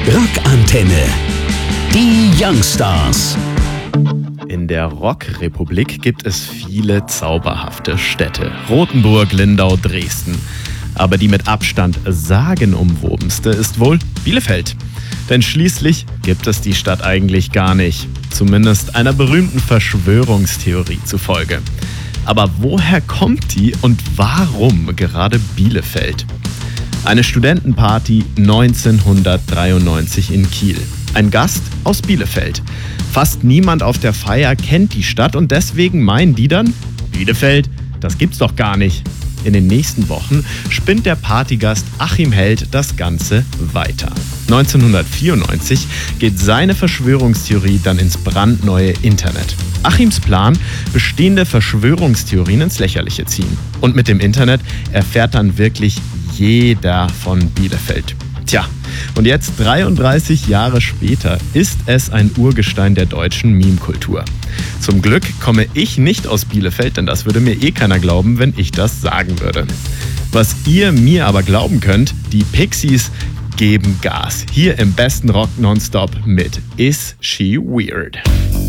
Rockantenne. Die Youngstars. In der Rockrepublik gibt es viele zauberhafte Städte. Rothenburg, Lindau, Dresden. Aber die mit Abstand sagenumwobenste ist wohl Bielefeld. Denn schließlich gibt es die Stadt eigentlich gar nicht. Zumindest einer berühmten Verschwörungstheorie zufolge. Aber woher kommt die und warum gerade Bielefeld? Eine Studentenparty 1993 in Kiel. Ein Gast aus Bielefeld. Fast niemand auf der Feier kennt die Stadt und deswegen meinen die dann, Bielefeld, das gibt's doch gar nicht. In den nächsten Wochen spinnt der Partygast Achim Held das Ganze weiter. 1994 geht seine Verschwörungstheorie dann ins brandneue Internet. Achims Plan, bestehende Verschwörungstheorien ins Lächerliche ziehen. Und mit dem Internet erfährt dann wirklich jeder von Bielefeld. Tja, und jetzt 33 Jahre später ist es ein Urgestein der deutschen Meme-Kultur. Zum Glück komme ich nicht aus Bielefeld, denn das würde mir keiner glauben, wenn ich das sagen würde. Was ihr mir aber glauben könnt, die Pixies geben Gas. Hier im besten Rock Nonstop mit Is She Weird.